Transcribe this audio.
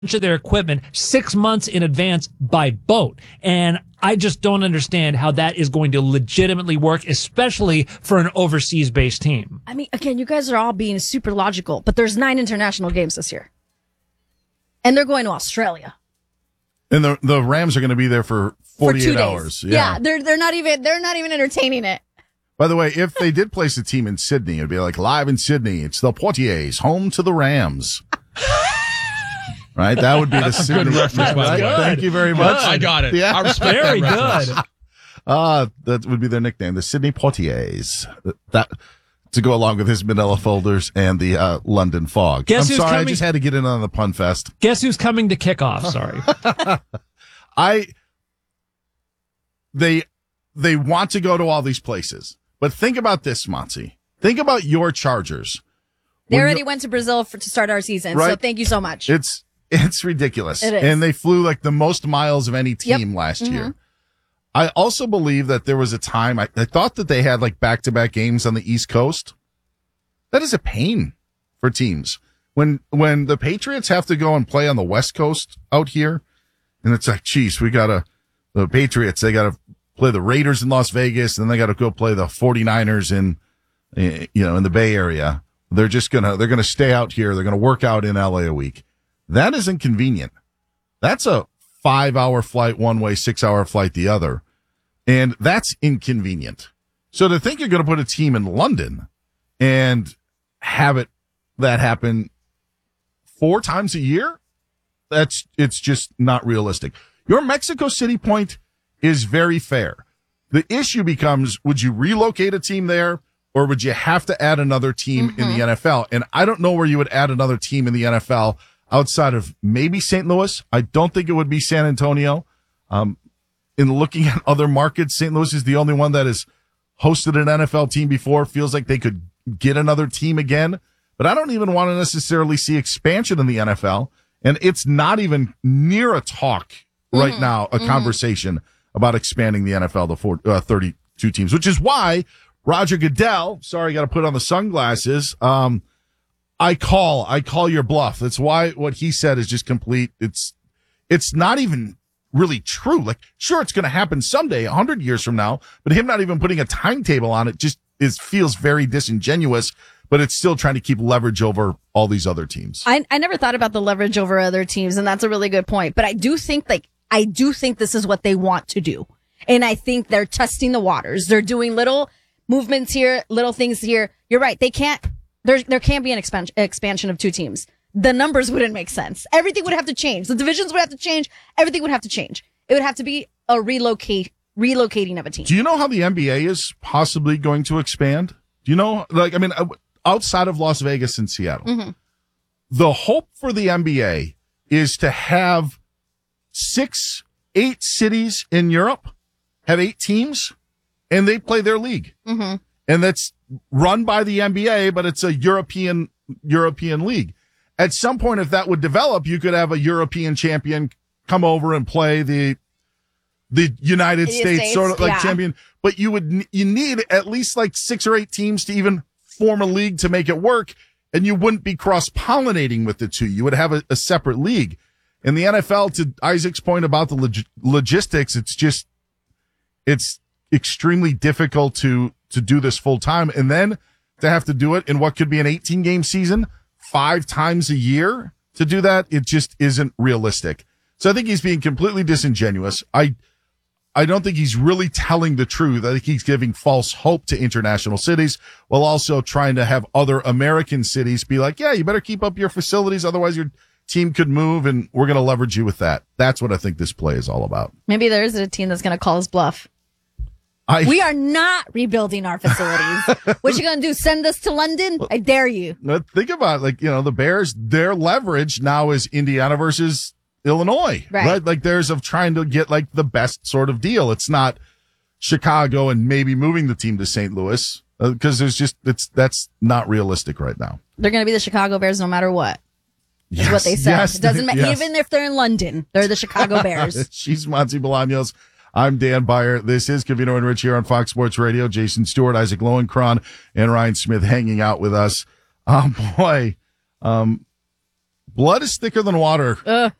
of their equipment 6 months in advance by boat. And I just don't understand how that is going to legitimately work, especially for an overseas-based team. I mean, again, you guys are all being super logical, but there's 9 international games this year. And they're going to Australia. And the Rams are going to be there for 48 hours. Yeah, they're not even entertaining it. By the way, if they did place a team in Sydney, it'd be like live in Sydney. It's the Portiers, home to the Rams. Right? That would be the Sydney. Good reference, by the way. Thank you very much. I got it. Yeah. I respect Very that good. That would be their nickname, the Sydney Portiers. That to go along with his Manila Folders and the London Fog. Guess I'm who's sorry, I coming- just had to get in on the pun fest. Guess who's coming to kickoff? Sorry. They want to go to all these places. But think about this, Monty. Think about your Chargers. They already went to Brazil to start our season, Right. so thank you so much. It's ridiculous. It is. And they flew like the most miles of any team last year. I also believe that there was a time I thought that they had like back-to-back games on the East Coast. That is a pain for teams. When the Patriots have to go and play on the West Coast out here, and it's like, geez, the Patriots, they got to play the Raiders in Las Vegas, and then they got to go play the 49ers in the Bay Area. They're going to stay out here. They're going to work out in LA a week. That is inconvenient. That's a 5-hour flight one way, 6-hour flight the other. And that's inconvenient. So to think you're going to put a team in London and have that happen 4 times a year, it's just not realistic. Your Mexico City point is very fair. The issue becomes, would you relocate a team there, or would you have to add another team in the NFL? And I don't know where you would add another team in the NFL outside of maybe St. Louis. I don't think it would be San Antonio. In looking at other markets, St. Louis is the only one that has hosted an NFL team before. Feels like they could get another team again. But I don't even want to necessarily see expansion in the NFL. And it's not even near a talk right now, a conversation about expanding the NFL to 32 teams, which is why Roger Goodell, sorry, got to put on the sunglasses. I call your bluff. That's why what he said is just complete. It's not even really true. Like, sure, it's going to happen someday, 100 years from now, but him not even putting a timetable on it just feels very disingenuous, but it's still trying to keep leverage over all these other teams. I never thought about the leverage over other teams, and that's a really good point. But I do think this is what they want to do. And I think they're testing the waters. They're doing little movements here, little things here. You're right. There can't be an expansion of 2 teams. The numbers wouldn't make sense. Everything would have to change. The divisions would have to change. Everything would have to change. It would have to be a relocating of a team. Do you know how the NBA is possibly going to expand? Do you know, outside of Las Vegas and Seattle, the hope for the NBA is to have 8 cities in Europe have 8 teams, and they play their league. And that's run by the NBA, but it's a European league. At some point, if that would develop, you could have a European champion come over and play the United States sort of like champion. But you need at least like 6 or 8 teams to even form a league to make it work. And you wouldn't be cross-pollinating with the 2. You would have a separate league. In the NFL, to Isaac's point about the logistics, it's extremely difficult to do this full time. And then to have to do it in what could be an 18-game season 5 times a year to do that, it just isn't realistic. So I think he's being completely disingenuous. I don't think he's really telling the truth. I think he's giving false hope to international cities while also trying to have other American cities be like, yeah, you better keep up your facilities. Otherwise your team could move and we're going to leverage you with that. That's what I think this play is all about. Maybe there is a team that's going to call his bluff. We are not rebuilding our facilities. What you going to do? Send us to London? I dare you. Think about it. The Bears, their leverage now is Indiana versus Illinois, right? Like theirs of trying to get like the best sort of deal. It's not Chicago and maybe moving the team to St. Louis because that's not realistic right now. They're going to be the Chicago Bears no matter what. Is what they said. Yes, it doesn't matter. Even if they're in London, they're the Chicago Bears. She's Monty Bolaños. I'm Dan Beyer. This is Covino and Rich here on Fox Sports Radio. Jason Stewart, Isaac Lowenkron, and Ryan Smith hanging out with us. Blood is thicker than water.